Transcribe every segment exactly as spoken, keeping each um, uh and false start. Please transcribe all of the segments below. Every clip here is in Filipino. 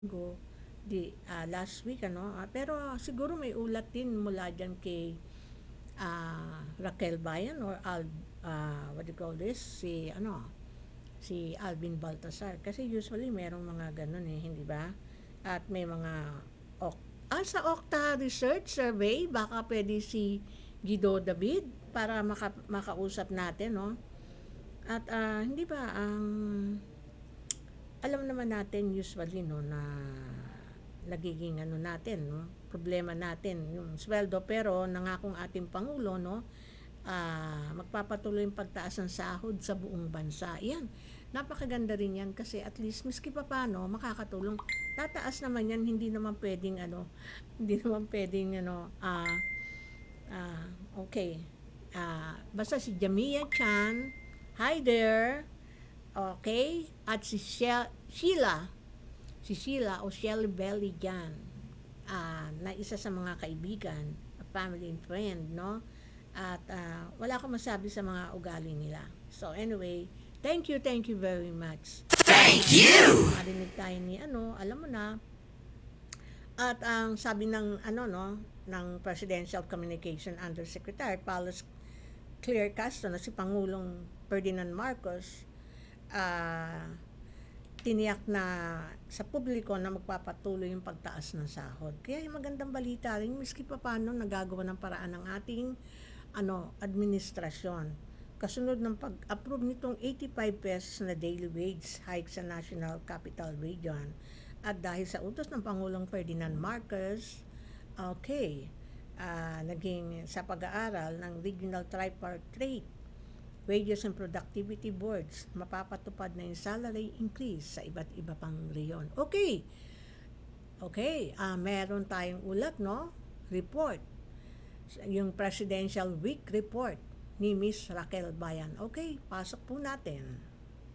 Go di ah, last week ano ah, pero siguro may ulat din mula diyan kay ah, Raquel Bayan or Al ah, what do you call this si ano si Alvin Baltasar kasi usually merong mga ganun eh hindi ba at may mga ok ah, sa Okta Research Survey baka pwede si Guido David para maka, makausap natin no at ah, hindi ba ang alam naman natin usually no na nagiging ano natin no problema natin yung sweldo pero nangakong ating pangulo no ah, magpapatuloy yung pagtaas ng sahod sa buong bansa. Yan. Napakaganda rin yan kasi at least miski pa paano makakatulong. Tataas naman yan, hindi naman pwedeng ano, hindi naman pwedeng ano, ah, ah, okay. Ah, basta si Jamia Chan, hi there, okay, at si Shel- Sheila, si Sheila o Shelly Belly dyan, ah, na isa sa mga kaibigan, family and friend, no? At ah, wala akong masabi sa mga ugali nila. So anyway, thank you, thank you very much. Thank you! Marinig tayo ni ano, alam mo na. At ang sabi ng ano no, ng Presidential Communication Undersecretary Paulus Clear Castro na si Pangulong Ferdinand Marcos, ah, tiniyak na sa publiko na magpapatuloy yung pagtaas ng sahod. Kaya yung magandang balita rin, miski pa paano nagagawa ng paraan ng ating ano, administrasyon. Kasunod ng pag-approve nitong eighty-five pesos na daily wage hike sa National Capital Region. At dahil sa utos ng Pangulong Ferdinand Marcos, okay, ah, naging sa pag-aaral ng Regional Tripartite Wages and Productivity Boards, mapapatupad na yung salary increase sa iba't iba pang reyon. Okay, okay, ah, meron tayong ulat, no? Report. Yung Presidential Week Report ni Miss Raquel Bayan. Okay, pasok po natin.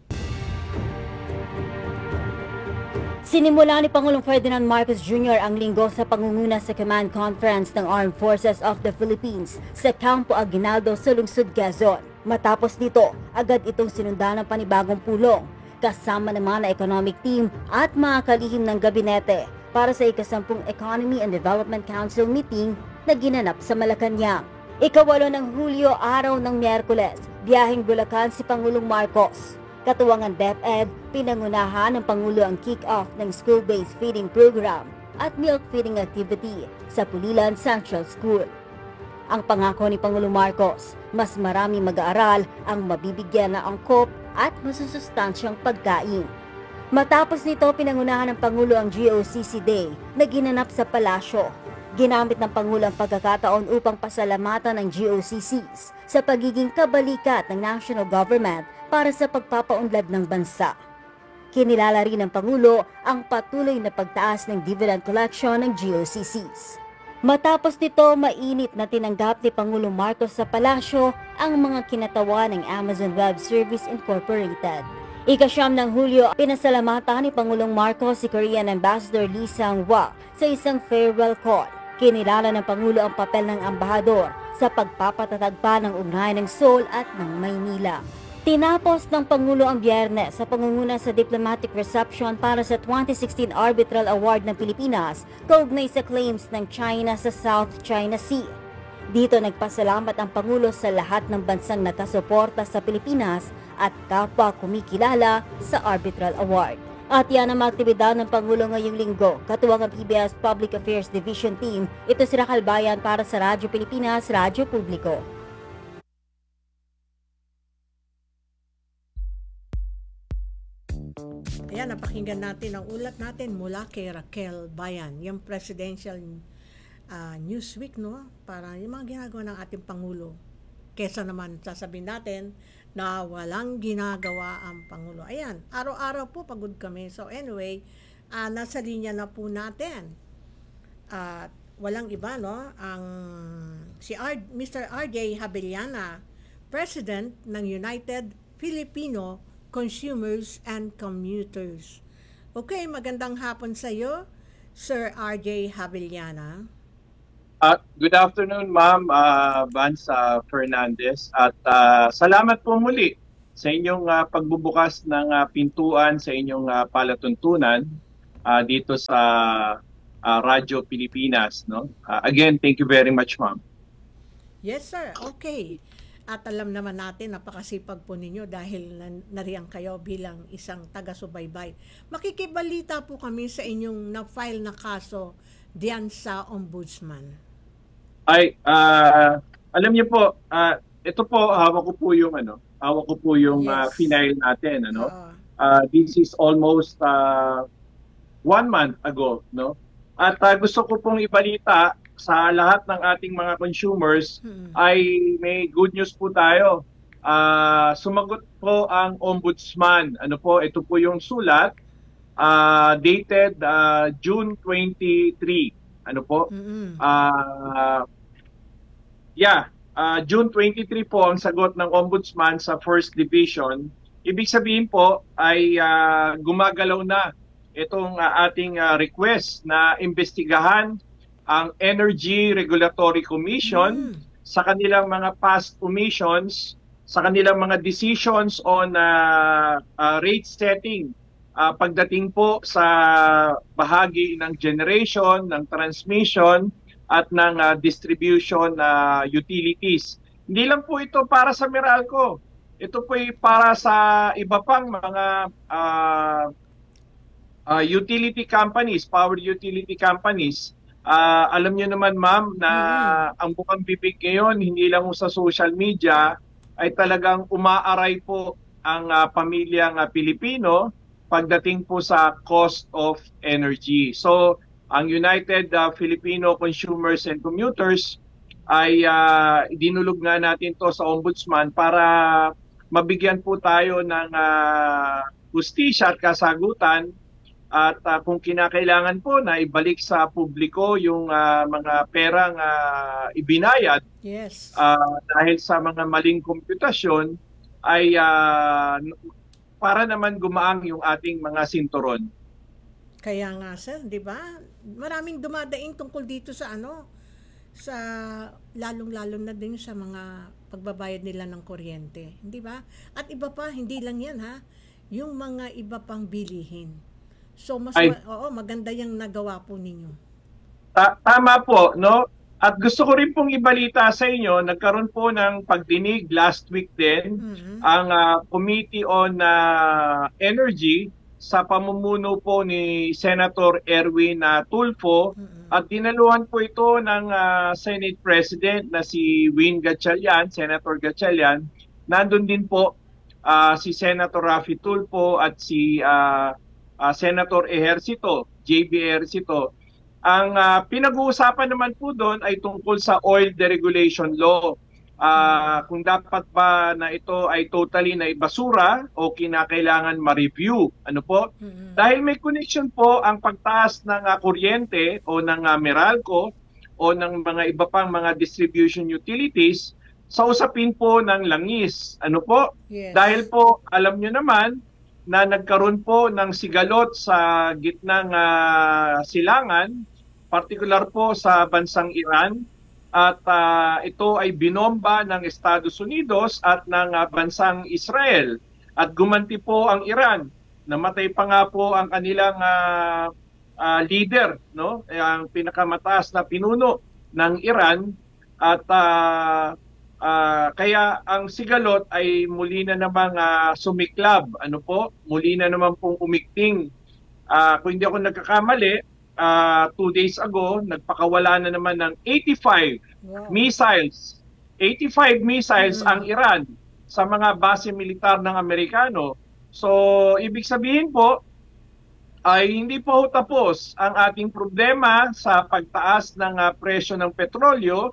Sinimula ni Pangulong Ferdinand Marcos Junior ang linggo sa pangunguna sa Command Conference ng Armed Forces of the Philippines sa Campo Aguinaldo sa lungsod Quezon. Matapos nito, agad itong sinundan ng panibagong pulong, kasama naman na economic team at mga kalihim ng gabinete para sa ikasampung Economy and Development Council meeting na ginanap sa Malacanang. Ikawalo ng Hulyo, araw ng Miyerkules, biyaheng Bulacan si Pangulong Marcos. Katuwang ang DepEd, pinangunahan ng Pangulo ang kick-off ng school-based feeding program at milk feeding activity sa Pulilan Central School. Ang pangako ni Pangulong Marcos, mas marami mag-aaral ang mabibigyan na angkop at masusustansyang pagkain. Matapos nito, pinangunahan ng Pangulo ang G O C C Day na ginanap sa palasyo. Ginamit ng Pangulo ang pagkakataon upang pasalamatan ng G O C Cs sa pagiging kabalikat ng national government para sa pagpapaunlad ng bansa. Kinilala rin ng Pangulo ang patuloy na pagtaas ng dividend collection ng G O C Cs. Matapos nito, mainit na tinanggap ni Pangulong Marcos sa palasyo ang mga kinatawan ng Amazon Web Service Incorporated. Ikasyam ng Hulyo, pinasalamatan ni Pangulong Marcos si Korean Ambassador Lee Sang-hwa sa isang farewell call. Kinilala ng Pangulo ang papel ng ambahador sa pagpapatatag pa ng ugnayan ng Seoul at ng Maynila. Tinapos ng Pangulo ang Biyernes sa pangunguna sa diplomatic reception para sa twenty sixteen Arbitral Award ng Pilipinas kaugnay sa claims ng China sa South China Sea. Dito nagpasalamat ang Pangulo sa lahat ng bansang nakasuporta sa Pilipinas at kapwa kumikilala sa Arbitral Award. At yan ang mga aktibidad ng Pangulo ngayong linggo. Katuwang ang P B S Public Affairs Division Team, ito si Raquel Bayan para sa Radyo Pilipinas, Radyo Publiko. Ayan, napakinggan natin ang ulat natin mula kay Raquel Bayan, yung Presidential uh, Newsweek, no? Para yung mga ginagawa ng ating Pangulo. Kesa naman sasabihin natin na walang ginagawa ang Pangulo. Ayan, araw-araw po pagod kami. So anyway, uh, nasa linya na po natin. At uh, walang iba, no? Ang si R, Mister R J Habeliana, President ng United Filipino Consumers and Commuters. Okay, magandang hapon sa iyo, Sir R J Habeliana. Uh, good afternoon, Ma'am uh, Vance uh, Fernandez. At uh, salamat po muli sa inyong uh, pagbubukas ng uh, pintuan sa inyong uh, palatuntunan ah, dito sa ah, Radyo Pilipinas, no? Ah, again, thank you very much, ma'am. Yes, sir. Okay. At alam naman natin, napakasipag po ninyo dahil nan- nariyan kayo bilang isang taga-subaybay. Makikibalita po kami sa inyong na-file na kaso diyan sa Ombudsman. Ay, ah, alam niyo po, ah, ito po, hawak ko po yung ano, hawak ko po yung ah, Yes. final natin, ano? Oo. Ah, this is almost ah, one month ago, no? At ah, gusto ko pong ibalita sa lahat ng ating mga consumers Hmm. ay may good news po tayo. Ah, sumagot po ang Ombudsman. Ano po, ito po yung sulat ah, dated ah, June twenty-third. Ano po? Mm-mm. Ah, yeah, ah, June twenty-third po ang sagot ng Ombudsman sa First Division. Ibig sabihin po ay ah, gumagalaw na itong ah, ating ah, request na imbestigahan ang Energy Regulatory Commission Mm. sa kanilang mga past omissions, sa kanilang mga decisions on ah, ah, rate setting ah, pagdating po sa bahagi ng generation, ng transmission, at ng ah, distribution na utilities. Hindi lang po ito para sa Meralco. Ito po ay para sa iba pang mga ah, ah, utility companies, power utility companies. Ah, alam niyo naman, ma'am, na Mm-mm. ang bukang bibig ngayon, hindi lang sa social media, ay talagang umaaray po ang ah, pamilyang ah, Pilipino pagdating po sa cost of energy. So, ang United ah, Filipino Consumers and Commuters ay ah, dinulog nga natin to sa Ombudsman para mabigyan po tayo ng uh, hustisya at kasagutan at ah, kung kinakailangan po na ibalik sa publiko yung ah, mga perang ah, ibinayad Yes. ah, dahil sa mga maling komputasyon ay ah, para naman gumaang yung ating mga sinturon. Kaya nga, sir, di ba? Maraming dumadaing tungkol dito sa ano, sa lalong-lalo na din sa mga pagbabayad nila ng kuryente, di ba? At iba pa, hindi lang yan ha, yung mga iba pang bilihin. So mas Ay. ma- oo, maganda yung nagawa po ninyo. Ta- tama po, no? At gusto ko rin pong ibalita sa inyo, nagkaroon po ng pagdinig last week din Mhm. ang ah, Committee on ah, Energy sa pamumuno po ni Senator Erwin ah, Tulfo Mhm. at dinaluhan po ito ng ah, Senate President na si Win Gatchalian, Senator Gatchalian. Nandun din po ah, si Senator Raffy Tulfo at si ah, ah, Senator Ejercito, J B Ejercito. Ang ah, pinag-uusapan naman po doon ay tungkol sa oil deregulation law. Ah, kung dapat ba na ito ay totally na ibasura o kinakailangan ma-review. Ano po? Mhm. Dahil may connection po ang pagtaas ng ah, kuryente o ng ah, Meralco o ng mga iba pang mga distribution utilities sa usapin po ng langis. Ano po? Yes. Dahil po alam nyo naman na nagkaroon po ng sigalot sa gitnang ah, silangan, partikular po sa bansang Iran, at ah, ito ay binomba ng Estados Unidos at ng ah, bansang Israel. At gumanti po ang Iran. Namatay pa nga po ang kanilang ah, ah, leader, no? Ang pinakamataas na pinuno ng Iran. At ah, ah, kaya ang sigalot ay muli na namang ah, sumiklab. Ano po? Muli na naman pong umikting. Ah, kung hindi ako nagkakamali, ah, two days ago, nagpakawala na naman ng eighty-five Wow. missiles. eighty-five missiles Mm. ang Iran sa mga base militar ng Amerikano. So, ibig sabihin po, ay hindi po tapos ang ating problema sa pagtaas ng ah, presyo ng petrolyo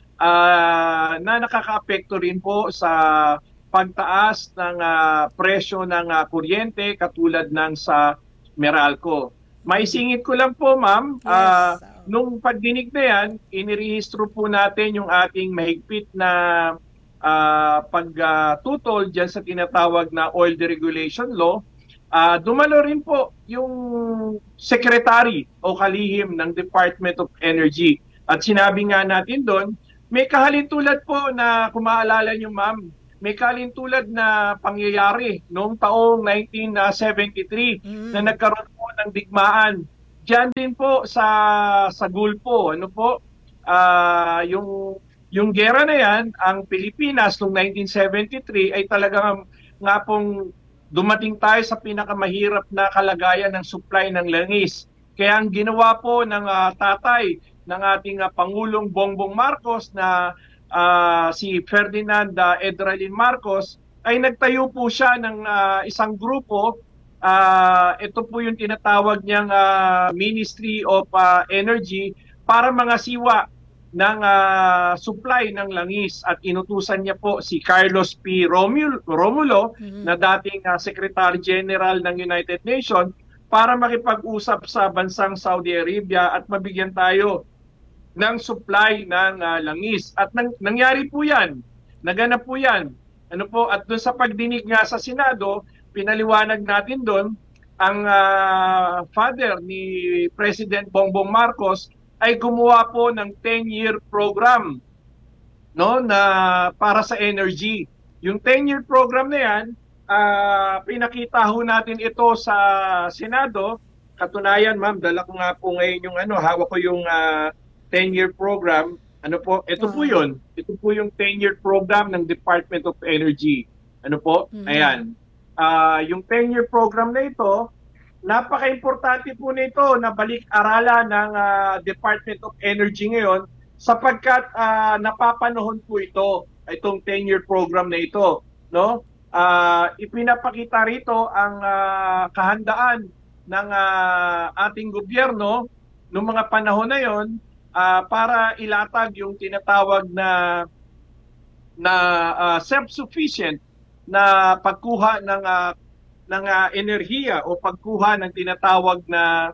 ah, na nakakaapekto rin po sa pagtaas ng ah, presyo ng ah, kuryente katulad ng sa Meralco. Maisingit ko lang po, ma'am, Yes. ah, Oo. nung pagdinig na yan, inirehistro po natin yung ating mahigpit na ah, pagtutol dyan sa tinatawag na oil deregulation law. Ah, dumalo rin po yung secretary o kalihim ng Department of Energy. At sinabi nga natin doon, may kahalintulad po na kung maalala nyo, ma'am, may kalintulad na pangyayari noong taong nineteen seventy-three Mm. na nagkaroon po ng digmaan. Diyan din po sa sa Gulpo, ano po? Ah, yung yung gera na yan, ang Pilipinas noong nineteen seventy-three ay talagang nga pong dumating tayo sa pinakamahirap na kalagayan ng supply ng langis. Kaya ang ginawa po ng ah, tatay ng ating ah, Pangulong Bongbong Marcos na ah, si Ferdinand ah, Edralin Marcos ay nagtayo po siya ng ah, isang grupo. Ah, ito po yung tinatawag niyang ah, Ministry of ah, Energy para mga siwa ng ah, supply ng langis, at inutusan niya po si Carlos P. Romulo, Romulo Mhm. na dating ah, Secretary General ng United Nations para makipag-usap sa bansang Saudi Arabia at mabigyan tayo ng supply ng ah, langis. At nang, nangyari po yan, naganap po yan. Ano po, at doon sa pagdinig nga sa Senado, pinaliwanag natin doon, ang ah, father ni President Bongbong Marcos ay gumawa po ng ten-year program, no, na para sa energy. Yung ten-year program na yan, ah, pinakita ho natin ito sa Senado. Katunayan, ma'am, dala ko nga po ngayon yung ano, hawak ko yung ah, ten-year program. Ano po? Ito po Wow. yun. Ito po yung ten-year program ng Department of Energy. Ano po? Mhm. Ayan. Ah, yung ten-year program na ito, napaka-importante po nito na balik-aralan ng ah, Department of Energy ngayon sapagkat ah, napapanahon po ito, itong ten-year program na ito, no? Ah, ipinapakita rito ang ah, kahandaan ng ah, ating gobyerno noong mga panahon na 'yon ah, para ilatag yung tinatawag na na ah, self-sufficient na pagkuha ng ah, ng ah, enerhiya o pagkuha ng tinatawag na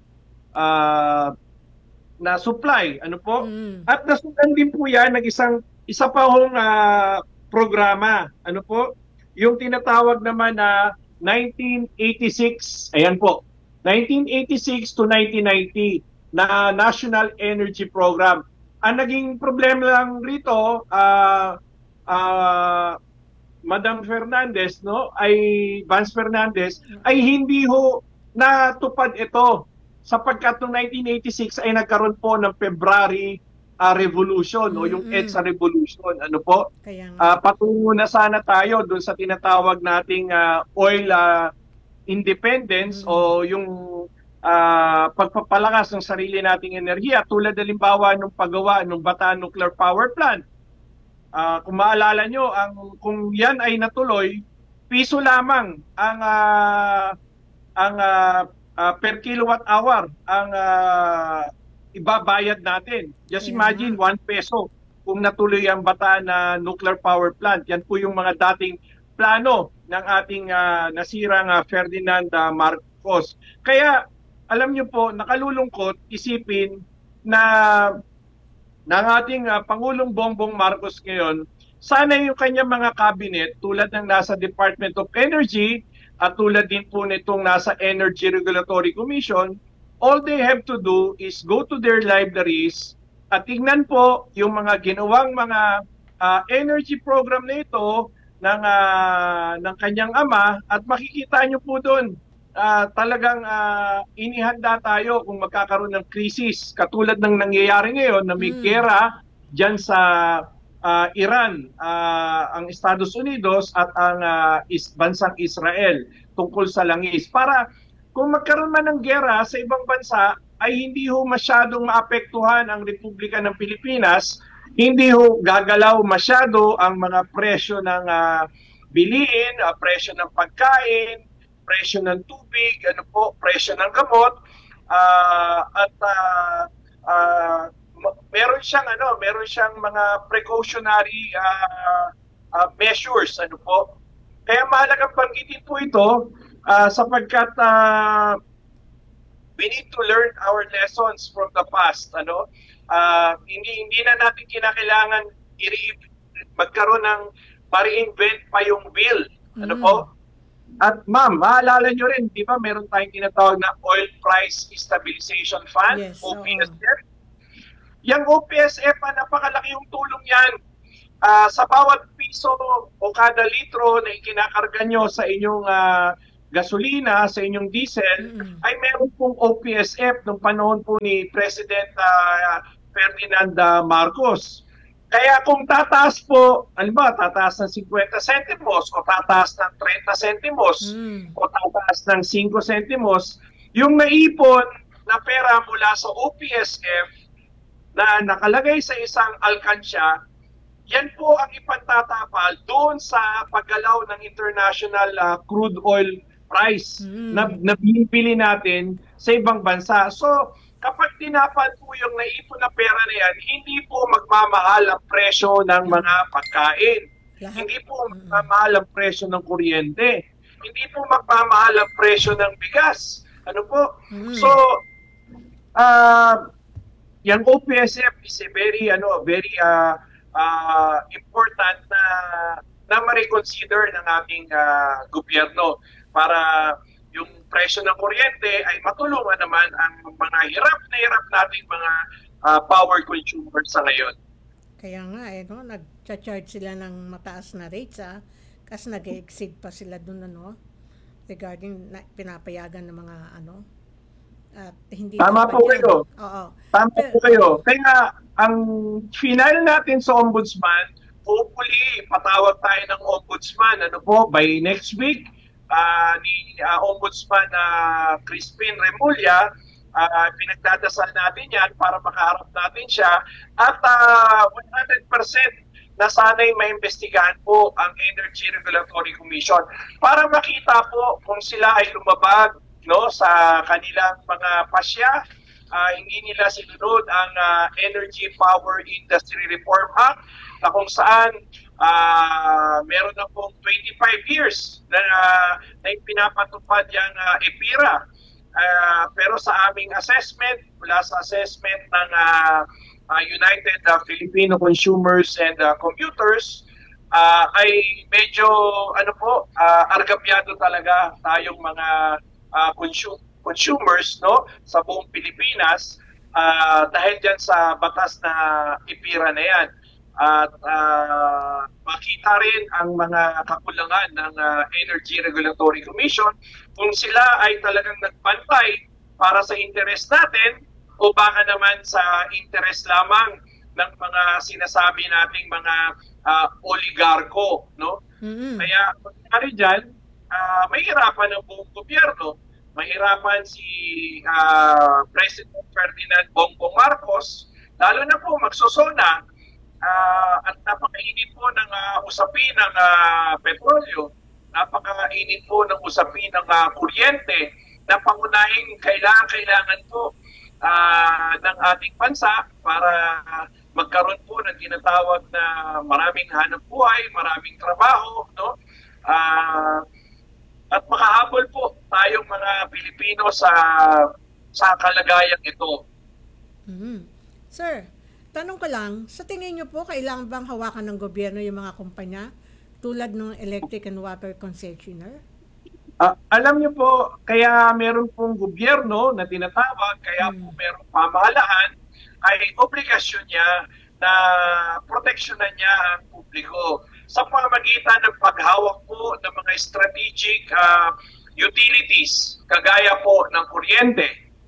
ah, na supply, ano po? Mm. At nasundan din po 'yan ng isang isa pa hong ah, programa, ano po? Yung tinatawag naman na nineteen eighty-six, ayan po. nineteen eighty-six to nineteen ninety na National Energy Program. Ang naging problema lang rito, ah ah Madam Fernandez, no, ay Vance Fernandez, ay hindi ho natupad ito sapagkat noong nineteen eighty-six ay nagkaroon po ng February ah, Revolution o yung Mm-mm. EDSA Revolution. Ano po? Kaya nga. Ah, patungo na sana tayo doon sa tinatawag nating ah, oil ah, independence Mm. o yung ah, pagpapalakas ng sarili nating enerhiya tulad halimbawa ng paggawa ng Bataan Nuclear Power Plant. Ah, kung maalala nyo, ang, kung yan ay natuloy, piso lamang ang ah, ang ah, ah, per kilowatt hour ang ah, ibabayad natin. Just Kaya imagine, nga. one peso kung natuloy ang Bataan na nuclear power plant. Yan po yung mga dating plano ng ating ah, nasirang ah, Ferdinand ah, Marcos. Kaya, alam nyo po, nakalulungkot isipin na ng ating ah, Pangulong Bongbong Marcos ngayon, sana yung kanyang mga cabinet tulad ng nasa Department of Energy at tulad din po nitong nasa Energy Regulatory Commission, all they have to do is go to their libraries at tingnan po yung mga ginawang mga ah, energy program na ito ng, ah, ng kanyang ama at makikita nyo po doon ah, talagang ah, inihanda tayo kung magkakaroon ng krisis katulad ng nangyayari ngayon na may Mm. gera dyan sa ah, Iran, ah, ang Estados Unidos at ang ah, is, bansang Israel tungkol sa langis. Para kung magkaroon man ng gera sa ibang bansa ay hindi ho masyadong maapektuhan ang Republika ng Pilipinas, hindi ho gagalaw masyado ang mga presyo ng ah, bilihin, ah, presyo ng pagkain, presyo ng tubig, ano po, presyo ng gamot, ah, at ah, ah, ma- meron siyang ano, meron siyang mga precautionary ah, ah, measures, ano po. Kaya mahalagang banggitin po ito ah, sapagkat ah, we need to learn our lessons from the past, ano. Ah, hindi hindi na natin kinakailangan i- magkaroon ng ma-reinvent pa yung bill, ano Mm. po. At ma'am, maalala nyo rin, di ba meron tayong tinatawag na Oil Price Stabilization Fund, Yes, O P S oo. F? Yung O P S F, ah, napakalaki yung tulong yan ah, sa bawat piso o kada litro na ikinakarga nyo sa inyong ah, gasolina, sa inyong diesel, Mm-mm. ay meron pong O P S F nung panahon po ni President ah, Ferdinand ah, Marcos. Kaya kung tataas po, ano ba, tataas ng fifty centimos o tataas ng thirty centimos Mm. o tataas ng five centimos, yung naipon na pera mula sa O P S F na nakalagay sa isang alkansya, yan po ang ipatatapal doon sa paggalaw ng international uh, crude oil price Mm. na, na binibili natin sa ibang bansa. So, kapag tinapal po yung naipon na pera na yan, hindi po magmamahal ang presyo ng mga pagkain. Lahat. Hindi po Mm-mm. magmamahal ang presyo ng kuryente. Hindi po magmamahal ang presyo ng bigas. Ano po? Mm. So, uh, yung O P S F is a very, ano, very uh, uh, important na na ma-reconsider ng ating uh, gobyerno para yung presyo ng kuryente ay matulungan naman ang mga hirap na hirap nating mga uh, power consumers sa ngayon. Kaya nga eh, no, nag-charge sila ng mataas na rates ah, kasi nag-exceed pa sila dun ano, regarding na, pinapayagan ng mga ano, at hindi Tama dapat po yan. kayo. Oo. Tama Pero- po kayo. Kaya ang final natin sa ombudsman, hopefully patawag tayo ng ombudsman ano po by next week uh, ni uh, Ombudsman uh, Crispin Remulla. Uh, pinagdadasal natin yan para makaharap natin siya at uh, one hundred percent na sana'y maimbestigahan po ang Energy Regulatory Commission para makita po kung sila ay lumabag no sa kanilang mga pasya. Uh, hindi nila sinunod ang uh, Energy Power Industry Reform Act na kung saan uh, meron na pong twenty-five years na, na pinapatupad yung uh, EPIRA. Uh, pero sa aming assessment, mula sa assessment ng uh, uh, United uh, Filipino Consumers and uh, Commuters, uh, ay medyo ano po, uh, argabyado talaga tayong mga uh, consum- consumers no sa buong Pilipinas uh, dahil diyan sa batas na EPIRA na yan. At uh, makita rin ang mga kakulangan ng uh, Energy Regulatory Commission kung sila ay talagang nagbantay para sa interes natin o baka naman sa interes lamang ng mga sinasabi nating mga uh, oligarko, no? Mm-mm. Kaya kunyari dyan, uh, mahirapan ang buong gobyerno. Mahirapan si uh, President Ferdinand Bongbong Marcos, lalo na po magsosona uh, at napakainit po ng uh, usapin ng uh, petrolyo, napakainit po ng usapin ng uh, kuryente na pangunahing kailangan-kailangan po uh, ng ating bansa para magkaroon po ng tinatawag na maraming hanap buhay, maraming trabaho, no? Uh, at makahabol po tayong mga Pilipino sa sa kalagayang ito. Mhm. Sir, tanong ko lang, sa tingin niyo po, kailangan bang hawakan ng gobyerno yung mga kumpanya tulad ng electric and water concessionaire? Uh, alam niyo po, kaya meron pong gobyerno na tinatawag, kaya po meron pamahalaan, ay obligasyon niya na proteksyonan niya ang publiko sa pamamagitan ng paghawak po ng mga strategic uh, utilities, kagaya po ng kuryente,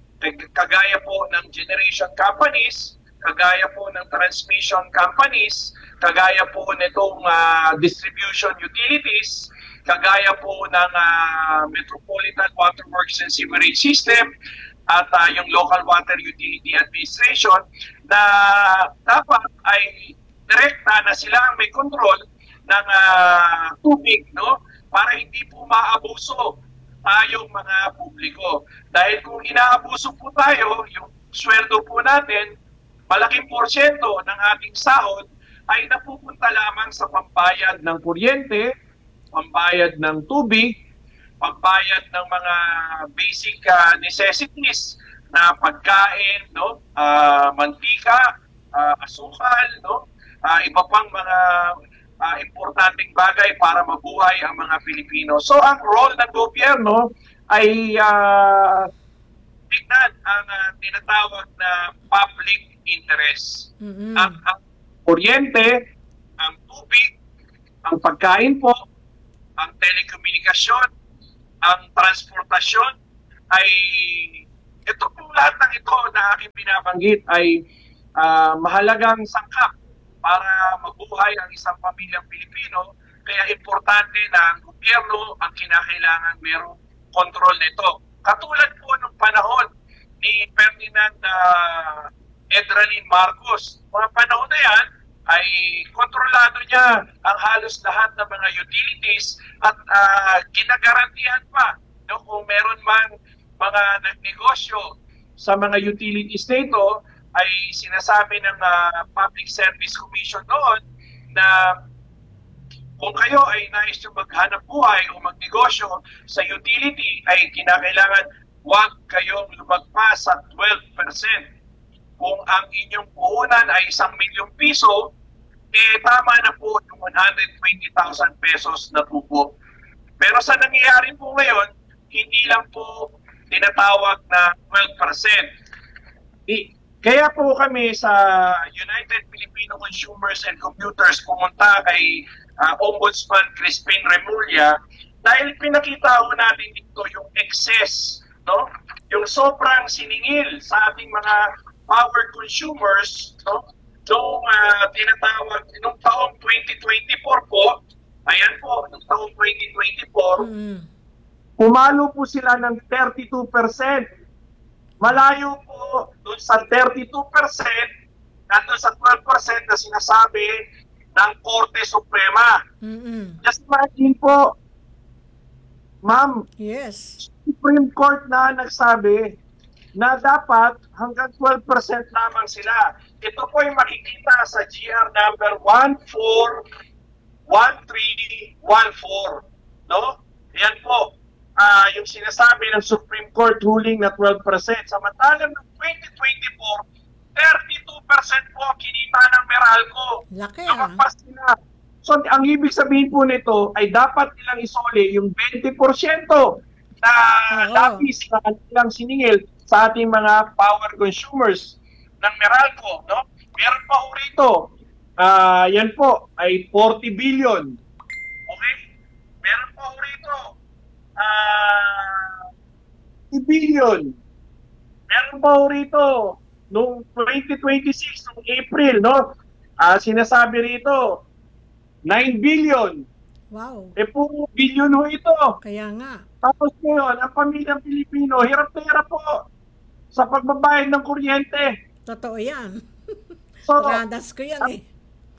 kagaya po ng generation companies, kagaya po ng transmission companies, kagaya po nitong uh, distribution utilities, kagaya po ng uh, Metropolitan Water Works and Sewerage System at uh, yung Local Water Utility Administration na dapat ay direkta na sila ang may control ng uh, tubig, no? Para hindi po maabuso tayong mga publiko. Dahil kung inaabuso po tayo, yung sweldo po natin, malaking porsyento ng ating sahod ay napupunta lamang sa pambayad ng kuryente, pambayad ng tubig, pambayad ng mga basic uh, necessities na pagkain, no, uh, mantika, uh, asukal, no, uh, iba pang mga uh, importanteng bagay para mabuhay ang mga Pilipino. So ang role ng gobyerno ay uh, tignan ang uh, tinatawag na public interest. Mhm. Ang, ang kuryente ang tubig, ang pagkain po, ang telekomunikasyon, ang transportasyon, ay ito po lahat ng ito na aking binabanggit ay ah, mahalagang sangkap para mabuhay ang isang pamilyang Pilipino. Kaya importante na ang gobyerno ang kinakailangan merong kontrol nito. Katulad po nung panahon ni Ferdinand uh, Edralin Marcos, mga panahon na yan ay kontrolado niya ang halos lahat ng mga utilities at uh, ginagarantihan pa, no, kung meron mang mga nagnegosyo sa mga utilities nito, ay sinasabi ng uh, Public Service Commission noon na kung kayo ay nais nyo maghanap buhay o magnegosyo sa utility, ay kinakailangan huwag kayong lumagpas sa twelve percent. Kung ang inyong puhunan ay isang milyong piso, eh tama na po yung one hundred twenty thousand pesos na tubo. Pero sa nangyayari po ngayon, hindi lang po tinatawag na twelve percent. I, kaya po kami sa United Filipino Consumers and Commuters pumunta kay uh, Ombudsman Crispin Remulla dahil pinakita ho natin dito yung excess, no? Yung sobrang siningil sa ating mga power consumers, no? Noong uh, tinatawag, nung taong twenty twenty-four po, ayan po, nung taong twenty twenty-four, Mm. pumalo po sila ng thirty-two percent. Malayo po doon sa thirty-two percent at doon sa twelve percent na sinasabi ng Korte Suprema. Mm-mm. Just imagine po, ma'am, Yes. Supreme Court na nagsabi na dapat hanggang twelve percent lamang sila. Ito po ay makikita sa G R number one four one three one four. No? Yan po. Uh, yung sinasabi ng Supreme Court ruling na twelve percent. Samantalang ng twenty twenty-four, thirty-two percent po kinita ng Meralco. Laki ah. Lumagpas sila. So, ang ibig sabihin po nito ay dapat nilang isoli yung twenty percent na Oo. labis na nilang siningil sa ating mga power consumers ng Meralco. No? Meron pa po rito. Uh, yan po ay forty billion. Okay? Meron pa po rito. Uh, fifty billion. Meron pa po rito noong twenty twenty-six, noong April, no? Ah, sinasabi rito nine billion. Wow. Eh puro billion ho ito. Kaya nga. Tapos ngayon, ang pamilyang Pilipino, hirap na hirap po sa pagbabayad ng kuryente. Totoo yan. So, Radas ko yan eh.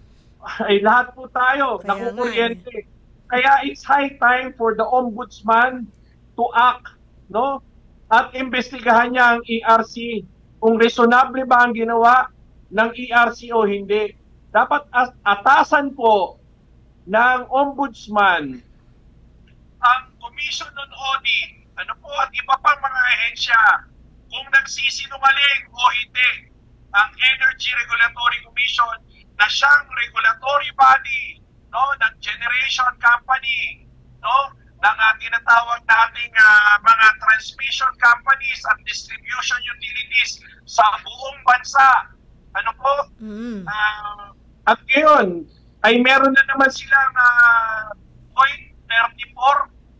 ay lahat po tayo Kaya nakukuryente. Kaya it's high time for the ombudsman to act, no? At imbestigahan niya ang E R C kung reasonable ba ang ginawa ng E R C o hindi. Dapat as- atasan po ng ombudsman ang Commission on Audit, ano po at iba pang mga ahensya kung nagsisinungaling o hindi ang Energy Regulatory Commission na siyang regulatory body, no, ng generation company, no, ng uh, tinatawag nating uh, mga transmission companies at distribution utilities sa buong bansa. Ano po? Mm. Uh, at ngayon, ay meron na naman silang uh, zero point three four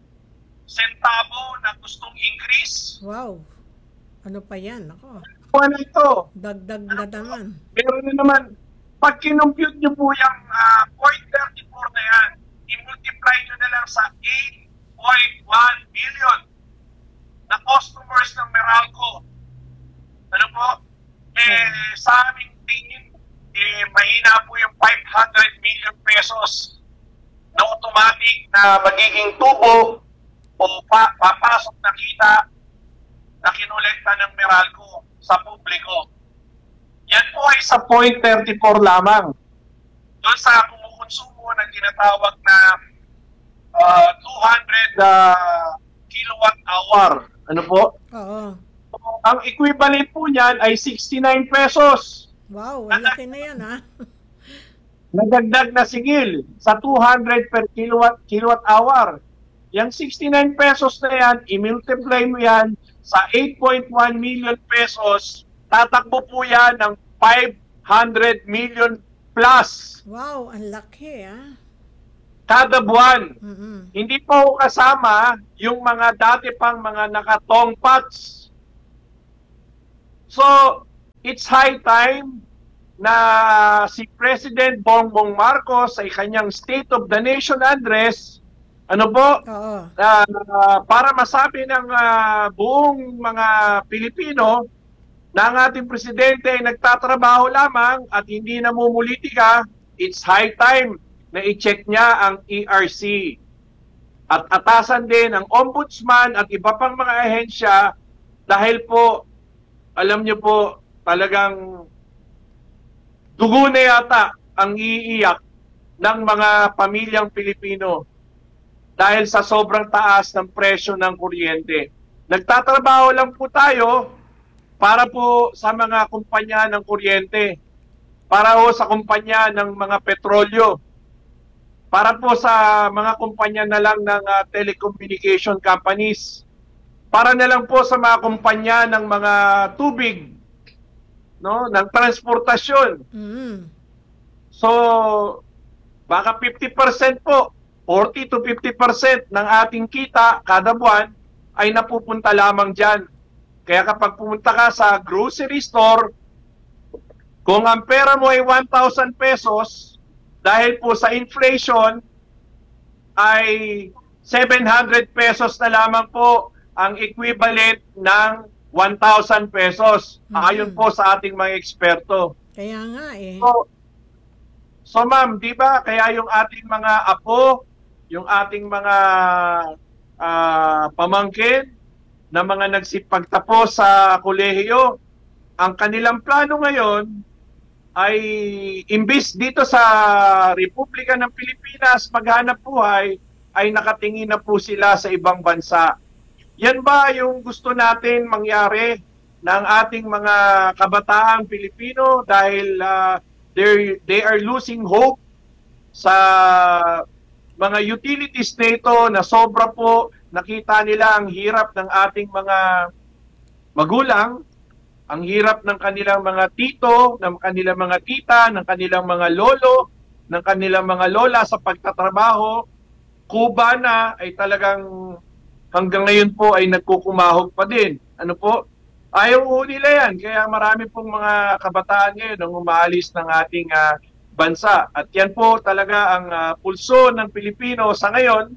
centavo na gustong increase. Wow. Ano pa yan? Ako. Ano ito? Dagdag na naman. Meron na naman, pag kinumpute nyo po yung uh, zero point three four na yan, i-multiply nyo na lang sa eight point one billion na customers ng Meralco. Ano po? Eh, sa aming tingin, eh, mahina po yung five hundred million pesos na automatic na magiging tubo o pa papasok na kita na kinolekta ng Meralco sa publiko. Yan po ay sa zero point three four lamang. Doon sa kumukonsumo ng tinatawag na uh, two hundred uh, kilowatt hour. Ano po? Oo. Ang equivalent po niyan ay sixty-nine pesos. Wow, ang laki na yan ha. Nadagdag na singil sa two hundred per kilowatt kilowatt hour. Yang sixty-nine pesos na yan, i-multiply mo yan sa eight point one million pesos, tatakbo po yan ng five hundred million plus Wow, ang laki ah. kada buwan. Mm-mm. Hindi po kasama yung mga dati pang mga nakatongpats. So, it's high time na si President Bongbong Marcos ay kanyang State of the Nation address, ano po, Oo. uh, para masabi ng uh, buong mga Pilipino na ang ating presidente ay nagtatrabaho lamang at hindi namumulitika. It's high time na i-check niya ang E R C. At atasan din ang ombudsman at iba pang mga ahensya dahil po, alam niyo po, talagang dugo na yata ang iiyak ng mga pamilyang Pilipino dahil sa sobrang taas ng presyo ng kuryente. Nagtatrabaho lang po tayo para po sa mga kumpanya ng kuryente, para po sa kumpanya ng mga petrolyo, para po sa mga kumpanya na lang ng uh, telecommunication companies, para na lang po sa mga kumpanya ng mga tubig, no, ng transportasyon. Mm. So, baka fifty percent po, forty to fifty percent ng ating kita kada buwan ay napupunta lamang dyan. Kaya kapag pumunta ka sa grocery store, kung ang pera mo ay one thousand pesos, dahil po sa inflation, ay seven hundred pesos na lamang po ang equivalent ng one thousand pesos. Mhm. Ayon po sa ating mga eksperto. Kaya nga eh. So, so ma'am, di ba, kaya yung ating mga apo, yung ating mga uh, pamangkin, na mga nagsipagtapos sa kolehiyo, ang kanilang plano ngayon ay imbis dito sa Republika ng Pilipinas maghanap buhay, ay nakatingin na po sila sa ibang bansa. Yan ba yung gusto natin mangyari ng ating mga kabataang Pilipino dahil uh, they are losing hope sa mga utilities nito na sobra po, nakita nila ang hirap ng ating mga magulang, ang hirap ng kanilang mga tito, ng kanilang mga tita, ng kanilang mga lolo, ng kanilang mga lola sa pagtatrabaho. Kuba na ay talagang hanggang ngayon po ay nagkukumahog pa din. Ano po? Ayaw po nila yan. Kaya marami pong mga kabataan ngayon ang umaalis ng ating uh, bansa. At yan po talaga ang uh, pulso ng Pilipino sa ngayon.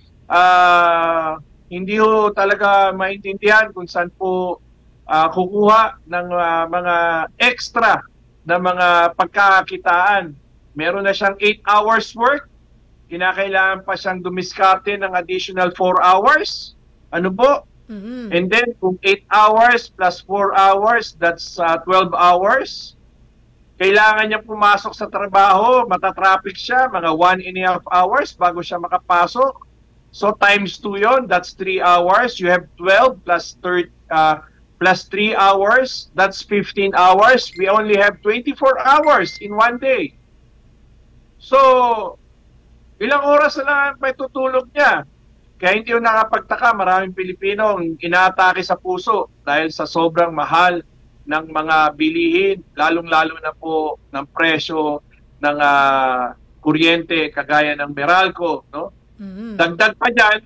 Uh, hindi ho talaga maintindihan kung saan po uh, kukuha ng uh, mga extra na mga pagkakakitaan. Meron na siyang eight hours work, kinakailangan pa siyang dumiskarte ng additional four hours. Ano po? Mm-hmm. And then kung eight hours plus four hours, that's uh, twelve hours. Kailangan niya pumasok sa trabaho, matatraffic siya, mga one and a half hours bago siya makapasok. So times two yon, that's three hours. You have twelve plus thirty, uh, plus three hours, that's fifteen hours. We only have twenty-four hours in one day. So, ilang oras na lang may tutulog niya? Kaya hindi yung nakapagtaka, maraming Pilipino ang inaatake sa puso dahil sa sobrang mahal ng mga bilihin, lalong-lalo na po ng presyo ng uh, kuryente kagaya ng Meralco, no? Mm-hmm. Dagdag pa dyan,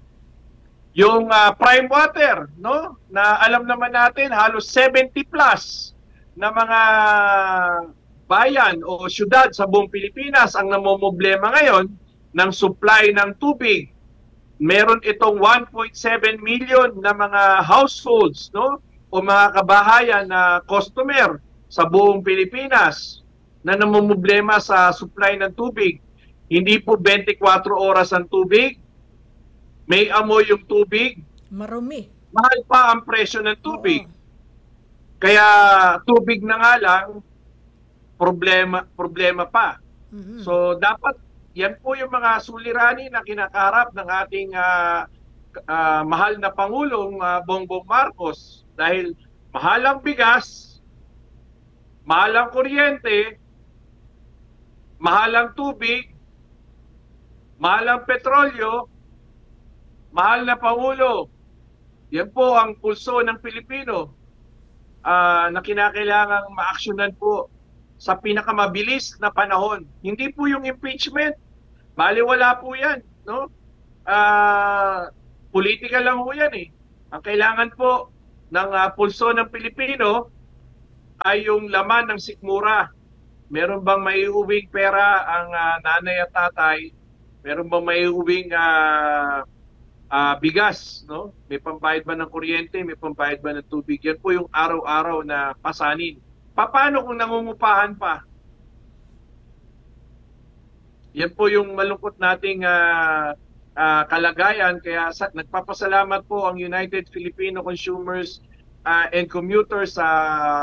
yung uh, prime water, no? Na alam naman natin, halos seventy plus na mga bayan o syudad sa buong Pilipinas ang namomblema ngayon ng supply ng tubig. Meron itong one point seven million na mga households, no? O mga kabahayan na customer sa buong Pilipinas na namomblema sa supply ng tubig. Hindi po twenty-four oras ang tubig. May amoy yung tubig. Marumi. Mahal pa ang presyo ng tubig. Oo. Kaya tubig na nga lang, problema, problema pa. Mm-hmm. So dapat, yan po yung mga suliranin na kinakarap ng ating uh, uh, mahal na Pangulong uh, Bongbong Marcos. Dahil mahal ang bigas, mahal ang kuryente, mahal ang tubig, mahal ang petrolyo, mahal na Pangulo. Yan po ang pulso ng Pilipino uh, na kinakailangang maaksyonan po sa pinakamabilis na panahon. Hindi po yung impeachment. Baliwala po yan, no? Ah, political lang po yan eh. Ang kailangan po ng ah, pulso ng Pilipino ay yung laman ng sikmura. Meron bang maiuwing pera ang ah, nanay at tatay? Meron bang maiuwing ah, ah, bigas, no? May pambayad ba ng kuryente, may pambayad ba ng tubig? Yan po yung araw-araw na pasanin. Paano kung nangungupahan pa? Yan po yung malungkot nating ah, ah, kalagayan. Kaya sa, nagpapasalamat po ang United Filipino Consumers ah, and Commuters sa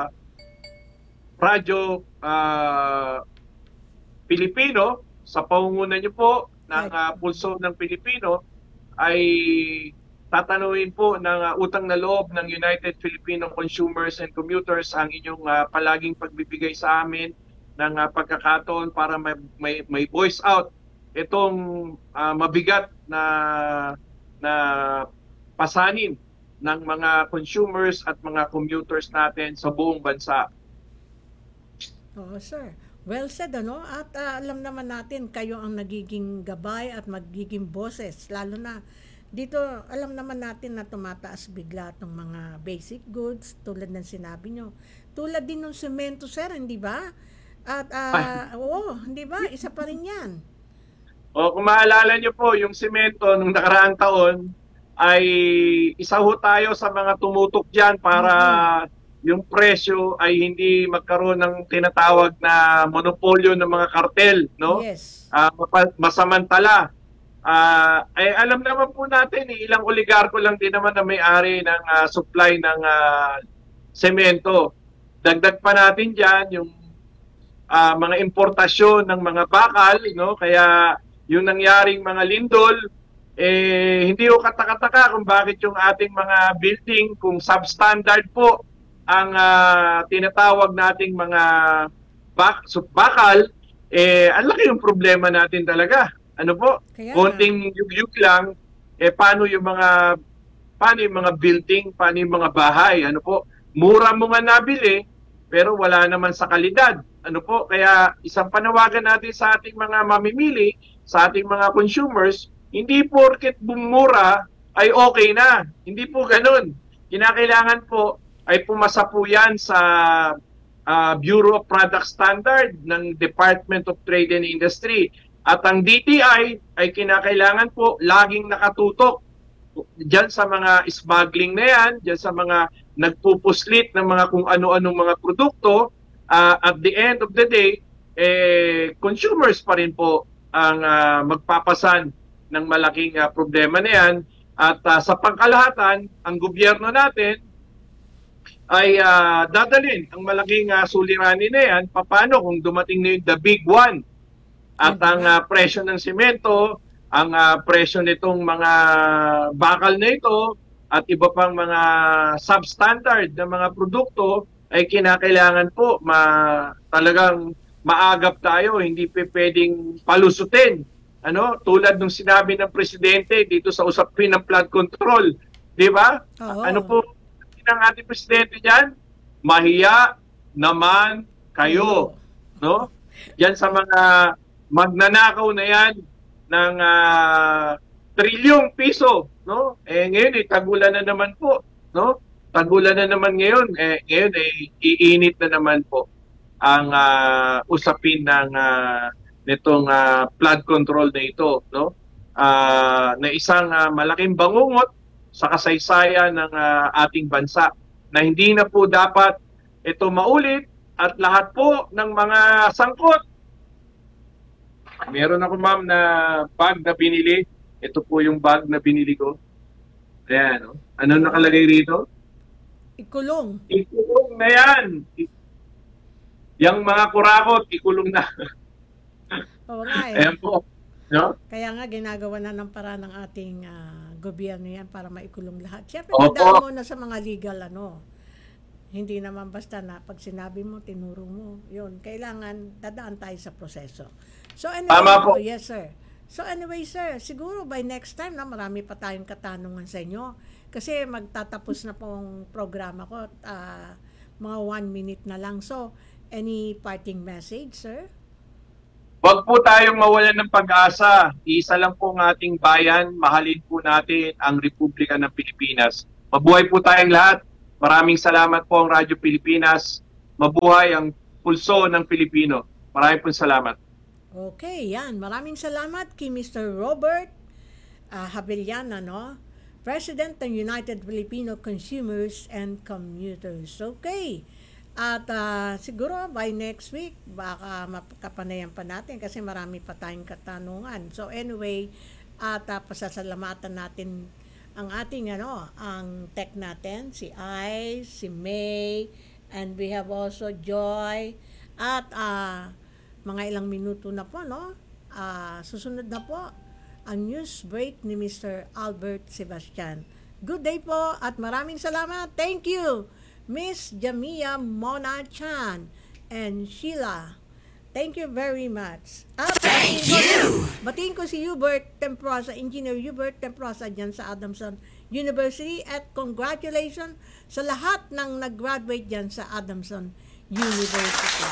Radyo ah, Pilipino, sa pangunguna niyo po ng ah, Pulso ng Pilipino, ay tatanungin po ng uh, utang na loob ng United Filipino Consumers and Commuters ang inyong uh, palaging pagbibigay sa amin ng uh, pagkakataon para may, may, may voice out itong uh, mabigat na na pasanin ng mga consumers at mga commuters natin sa buong bansa. Oo, sir. Well said, ano? At ah, alam naman natin, kayo ang nagiging gabay at magiging boses. Lalo na dito, alam naman natin na tumataas bigla itong mga basic goods, tulad ng sinabi nyo. Tulad din ng semento, sir, hindi ba? At, ah, oo, hindi ba? Isa pa rin yan. O kung maalala nyo po, yung semento nung nakaraang taon ay isa ho tayo sa mga tumutok dyan para yung presyo ay hindi magkaroon ng tinatawag na monopolyo ng mga kartel, no? Yes. Ah, mapa- masamantala. Ah, ay alam naman po natin, eh, ilang oligarko lang din naman na may-ari ng ah, supply ng ah, semento. Dagdag pa natin diyan yung ah, mga importasyon ng mga bakal, no? Kaya yung nangyaring mga lindol, eh, hindi ko katakataka kung bakit yung ating mga building, kung substandard po ang ah, tinatawag nating mga bak bakal, eh, ang laki yung problema natin talaga. Ano po? Kaya Konting yugyug lang, eh, paano yung mga, paano yung mga building, paano yung mga bahay, ano po? Mura mo nga nabili, pero wala naman sa kalidad. Ano po? Kaya isang panawagan natin sa ating mga mamimili, sa ating mga consumers, hindi porket bumura ay okay na. Hindi po ganun. Kinakailangan po ay pumasa po yan sa uh, Bureau of Product Standard ng Department of Trade and Industry. At ang D T I ay kinakailangan po laging nakatutok dyan sa mga smuggling na yan, dyan sa mga nagpupuslit ng mga kung ano-anong mga produkto. Uh, at the end of the day, eh, consumers pa rin po ang uh, magpapasan ng malaking uh, problema na yan. At uh, sa pangkalahatan, ang gobyerno natin ay uh, dadalhin ang malaking uh, suliranin na yan. Paano kung dumating na yung the big one? At ang uh, presyo ng simento, ang uh, presyo nitong mga bakal na ito, at iba pang mga substandard na mga produkto, ay kinakailangan po ma, talagang maagap tayo, hindi pa pwedeng palusutin. Ano? Tulad nung sinabi ng presidente dito sa usapin ng flood control. Di ba? Oo. Ano po ng ating presidente diyan? Mahiya naman kayo, no? Diyan sa mga magnanakaw na yan ng uh, trilyong piso, no? Eh ngayon eh tagulan na naman po, no? Tagulan na naman ngayon, eh ngayon eh iinit na naman po ang uh, usapin ng uh, nitong uh, flood control na ito, no? Uh, na isang uh, malaking bangungot sa kasaysayan ng uh, ating bansa na hindi na po dapat ito maulit at lahat po ng mga sangkot. Meron ako ma'am na bag na binili. Ito po yung bag na binili ko. Ayan, no? Ano nakalagay rito? Ikulong. Ikulong na yan. Yang mga kurakot, ikulong na. Oo nga eh. Ayan po. No? Kaya nga ginagawa na ng paraan ng ating ah, gobyerno yan para maikulong lahat. Siyempre, Opo. dadaan mo na sa mga legal ano. Hindi naman basta na pag sinabi mo, tinuro mo, yun. Kailangan dadaan tayo sa proseso. So anyway, Tama po. oh, yes sir. So anyway sir, siguro by next time na marami pa tayong katanungan sa inyo. Kasi magtatapos na pong programa ko, ah, mga one minute na lang. So, Any parting message, sir? Huwag po tayong mawalan ng pag-asa. Isa lang po ang ating bayan. Mahalin po natin ang Republika ng Pilipinas. Mabuhay po tayong lahat. Maraming salamat po ang Radyo Pilipinas. Mabuhay ang pulso ng Pilipino. Maraming po salamat. Okay, yan. Maraming salamat kay Mister Robert uh, Habeliana, no? President ng United Filipino Consumers and Commuters. Okay. At uh, siguro by next week, baka makapanayan pa natin kasi marami pa tayong katanungan. So anyway, at uh, pasasalamatan natin ang ating ano, ang tech natin, si Ice, si May, and we have also Joy. At uh, mga ilang minuto na po, no? Uh, susunod na po ang news break ni Mister Albert Sebastian. Good day po at maraming salamat. Thank you, Miss Jamia Mona Chan and Sheila. Thank you very much. At Thank you! Batiin ko si Hubert Temprosa, Engineer Hubert Temprosa dyan sa Adamson University at congratulations sa lahat ng nag-graduate dyan sa Adamson University.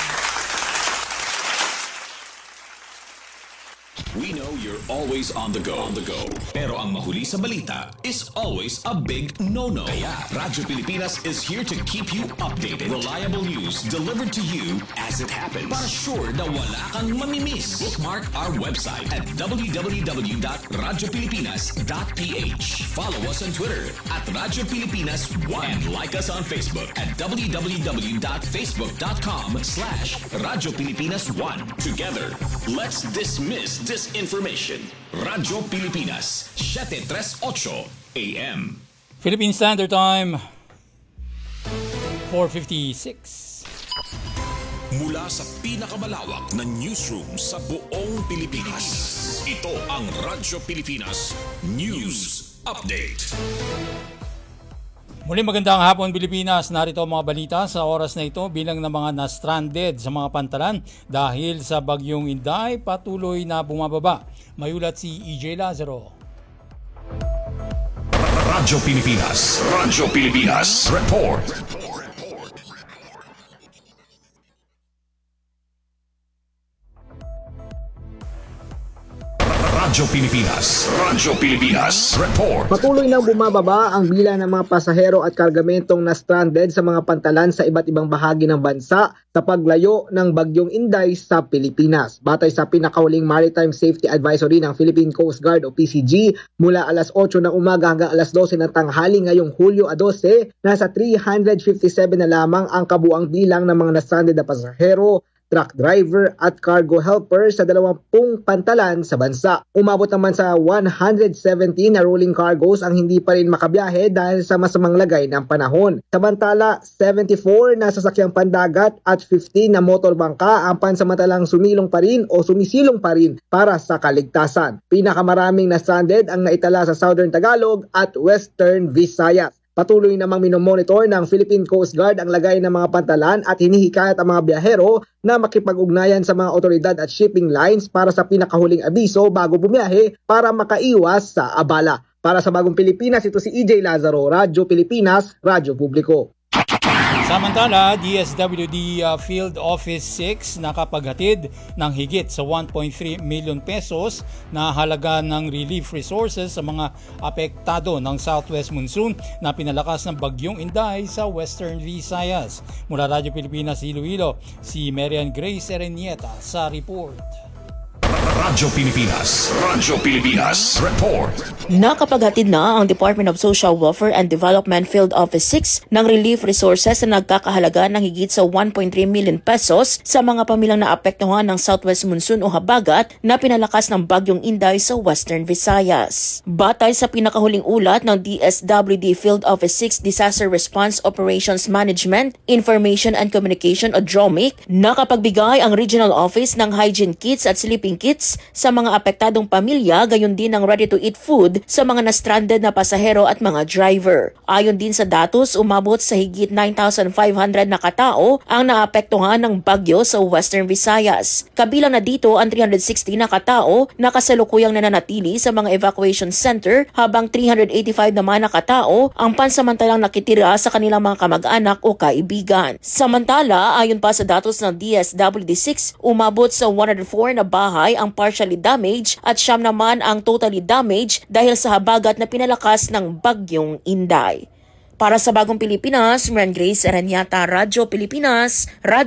We know you're always on the go. On the go. Pero ang mahuli sa balita is always a big no-no. Kaya Radyo Pilipinas is here to keep you updated. Reliable news delivered to you as it happens. Para sure na wala kang mamimiss. Bookmark our website at w w w dot radyo pilipinas dot p h. Follow us on Twitter at Radyo Pilipinas one and like us on Facebook at w w w dot facebook dot com slash Radyo Pilipinas one. Together, let's dismiss disinformation. Radyo Pilipinas, seven thirty-eight A M. Philippine Standard Time, four fifty-six. Mula sa pinakamalawak na newsroom sa buong Pilipinas, ito ang Radyo Pilipinas News Update. Muli magandang hapon Pilipinas, narito ang mga balita sa oras na ito bilang ng mga na-stranded sa mga pantalan dahil sa bagyong Inday patuloy na bumababa. Mayulat si E J Lazaro. Radyo Pilipinas, Radyo Pilipinas Report. Radyo Pilipinas, Radyo Pilipinas Report. Patuloy nang bumababa ang bilang ng mga pasahero at kargamentong na-stranded sa mga pantalan sa iba't ibang bahagi ng bansa sa paglayo ng bagyong Inday sa Pilipinas. Batay sa pinakahuling Maritime Safety Advisory ng Philippine Coast Guard o P C G, mula alas otso ng umaga hanggang alas dose ng tanghali ngayong Hulyo twelve, nasa three hundred fifty-seven na lamang ang kabuang bilang ng mga na-stranded na pasahero, truck driver at cargo helper sa dalawampung pantalan sa bansa. Umabot naman sa one hundred seventeen na rolling cargos ang hindi pa rin makabiyahe dahil sa masamang lagay ng panahon. Samantala, seventy-four na sasakyang pandagat at fifteen na motorbangka ang pansamantalang sumilong pa rin o sumisilong pa rin para sa kaligtasan. Pinakamaraming na stranded ang naitala sa Southern Tagalog at Western Visayas. Patuloy namang minomonitor ng Philippine Coast Guard ang lagay ng mga pantalan at hinihikayat ang mga biyahero na makipag-ugnayan sa mga otoridad at shipping lines para sa pinakahuling abiso bago bumiyahe para makaiwas sa abala. Para sa Bagong Pilipinas, ito si E J Lazaro, Radyo Pilipinas, Radyo Publiko. Samantala, D S W D uh, Field Office six nakapaghatid ng higit sa one point three million pesos na halaga ng relief resources sa mga apektado ng Southwest Monsoon na pinalakas ng bagyong Inday sa Western Visayas. Mula Radyo Pilipinas Iloilo, si Marian Grace Erenieta sa report. Radyo Pilipinas, Radyo Pilipinas Report. Nakapaghatid na ang Department of Social Welfare and Development Field Office six ng relief resources na nagkakahalaga ng higit sa one point three million pesos sa mga pamilyang naapektuhan ng Southwest Monsoon o habagat na pinalakas ng bagyong Inday sa Western Visayas. Batay sa pinakahuling ulat ng D S W D Field Office six Disaster Response Operations Management, Information and Communication o D R O M I C, nakapagbigay ang Regional Office ng hygiene kits at sleeping kits kits sa mga apektadong pamilya, gayon din ng ready-to-eat food sa mga na-stranded na pasahero at mga driver. Ayon din sa datos, umabot sa higit nine thousand five hundred na katao ang naapektuhan ng bagyo sa Western Visayas. Kabilang na dito ang three hundred sixty na katao na kasalukuyang nananatili sa mga evacuation center, habang three hundred eighty-five naman na katao ang pansamantalang nakitira sa kanilang mga kamag-anak o kaibigan. Samantala, ayon pa sa datos ng D S W D six, umabot sa one hundred four na bahay ang partially damaged at siyam naman ang totally damaged dahil sa habagat na pinalakas ng bagyong Inday. Para sa Bagong Pilipinas, Maran Grace Aranyata, Radyo Pilipinas, Radyo